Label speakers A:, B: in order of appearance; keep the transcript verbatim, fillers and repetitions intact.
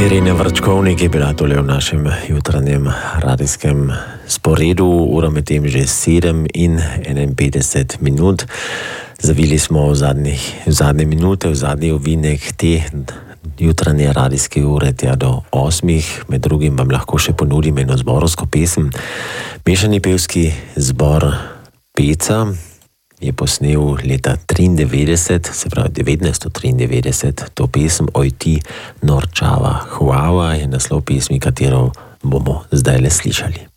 A: Irena Vrčkovnik je bila tole v našem jutranjem radijskem sporedu, ura med tem že sedem in enainpetdeset minut. Zavili smo v, zadnjih, v zadnje minute, v zadnji ovinek te jutranje radijske ure tja do osmih. Med drugim vam lahko še ponudim eno zborovsko pesem. Mešani pevski zbor Peca je posnel leta triindevetdeset, se pravi devetnajststo triindevetdeset, to pesem Oj ti norčava Huava je naslov pesmi, katero bomo zdaj le slišali.